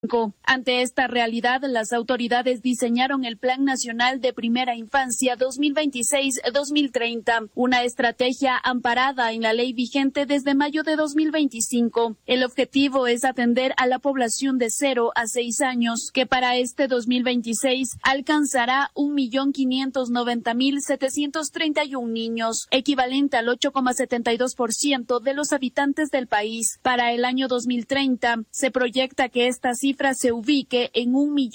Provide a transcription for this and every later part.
Ante esta realidad, las autoridades diseñaron el Plan Nacional de Primera Infancia 2026-2030, una estrategia amparada en la ley vigente desde mayo de 2025. El objetivo es atender a la población de 0 a 6 años, que para este 2026 alcanzará 1.590.731 niños, equivalente al 8,72% de los habitantes del país. Para el año 2030, se proyecta que esta cifra se ubique en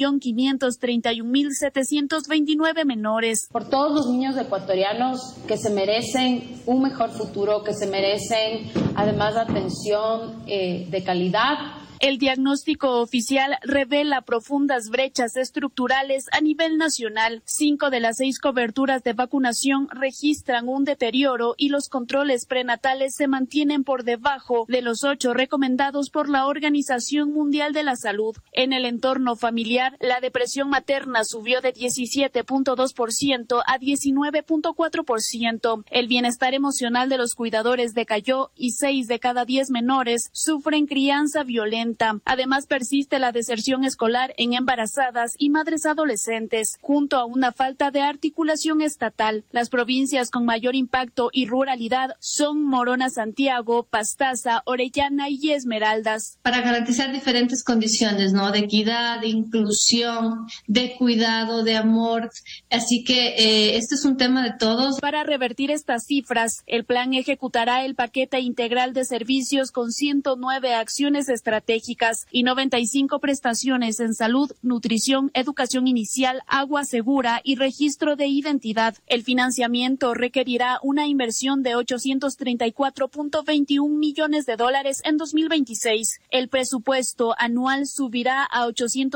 1.531.729 menores. Por todos los niños ecuatorianos que se merecen un mejor futuro, que se merecen además atención de calidad. El diagnóstico oficial revela profundas brechas estructurales a nivel nacional. 5 de las 6 coberturas de vacunación registran un deterioro y los controles prenatales se mantienen por debajo de los 8 recomendados por la Organización Mundial de la Salud. En el entorno familiar, la depresión materna subió de 17.2% a 19.4%. El bienestar emocional de los cuidadores decayó y 6 de cada 10 menores sufren crianza violenta. Además, persiste la deserción escolar en embarazadas y madres adolescentes, junto a una falta de articulación estatal. Las provincias con mayor impacto y ruralidad son Morona, Santiago, Pastaza, Orellana y Esmeraldas. Para garantizar diferentes condiciones, ¿no? De equidad, de inclusión, de cuidado, de amor. Así que este es un tema de todos. Para revertir estas cifras, el plan ejecutará el paquete integral de servicios con 109 acciones estratégicas y 95 prestaciones en salud, nutrición, educación inicial, agua segura y registro de identidad. El financiamiento requerirá una inversión de $834.21 millones en 2026. El presupuesto anual subirá a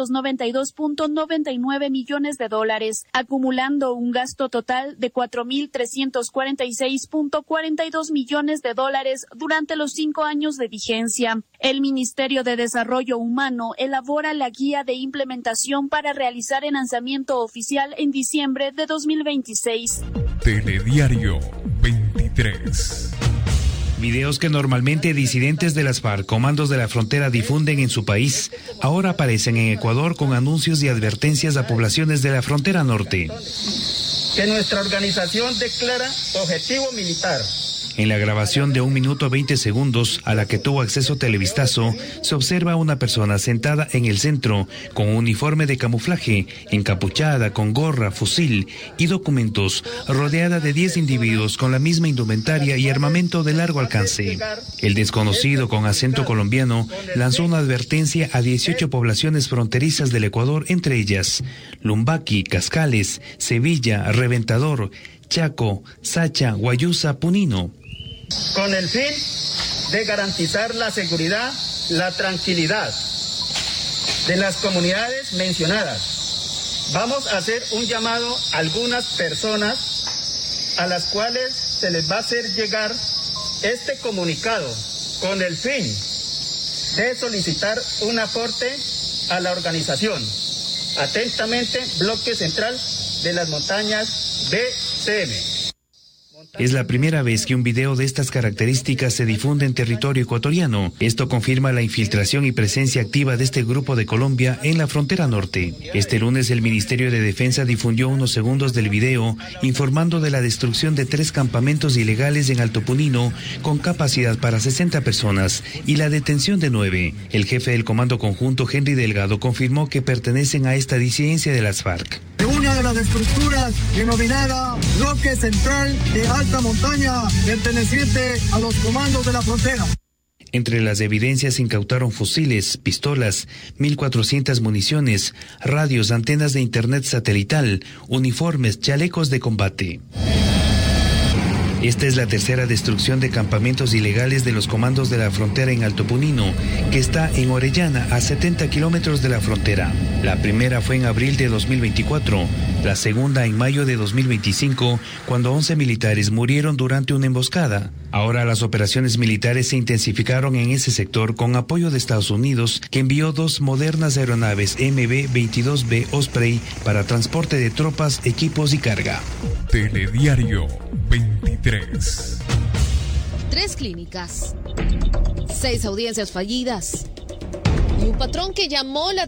$892.99 millones, acumulando un gasto total de $4.346.42 millones durante los 5 años de vigencia. El Ministerio de Desarrollo Humano elabora la guía de implementación para realizar el lanzamiento oficial en diciembre de 2026. Telediario 23. Videos que normalmente disidentes de las FARC, comandos de la frontera, difunden en su país, ahora aparecen en Ecuador con anuncios y advertencias a poblaciones de la frontera norte. Que nuestra organización declara objetivo militar. En la grabación de 1 minuto 20 segundos, a la que tuvo acceso Televistazo, se observa a una persona sentada en el centro, con un uniforme de camuflaje, encapuchada, con gorra, fusil y documentos, rodeada de 10 individuos con la misma indumentaria y armamento de largo alcance. El desconocido, con acento colombiano, lanzó una advertencia a 18 poblaciones fronterizas del Ecuador, entre ellas Lumbaqui, Cascales, Sevilla, Reventador, Chaco, Sacha, Guayusa, Punino. Con el fin de garantizar la seguridad, la tranquilidad de las comunidades mencionadas, vamos a hacer un llamado a algunas personas a las cuales se les va a hacer llegar este comunicado con el fin de solicitar un aporte a la organización. Atentamente, Bloque Central de las Montañas BCM. Es la primera vez que un video de estas características se difunde en territorio ecuatoriano. Esto confirma la infiltración y presencia activa de este grupo de Colombia en la frontera norte. Este lunes el Ministerio de Defensa difundió unos segundos del video informando de la destrucción de 3 campamentos ilegales en Alto Punino con capacidad para 60 personas y la detención de 9. El jefe del Comando Conjunto, Henry Delgado, confirmó que pertenecen a esta disidencia de las FARC. Una de las estructuras denominada Bloque Central de Alta Montaña, perteneciente a los comandos de la frontera. Entre las evidencias se incautaron fusiles, pistolas, 1.400 municiones, radios, antenas de internet satelital, uniformes, chalecos de combate. Esta es la tercera destrucción de campamentos ilegales de los comandos de la frontera en Alto Punino, que está en Orellana, a 70 kilómetros de la frontera. La primera fue en abril de 2024, la segunda en mayo de 2025, cuando 11 militares murieron durante una emboscada. Ahora las operaciones militares se intensificaron en ese sector con apoyo de Estados Unidos, que envió 2 modernas aeronaves MB-22B Osprey para transporte de tropas, equipos y carga. Telediario 23. 3 clínicas, 6 audiencias fallidas, Y un patrón que llamó la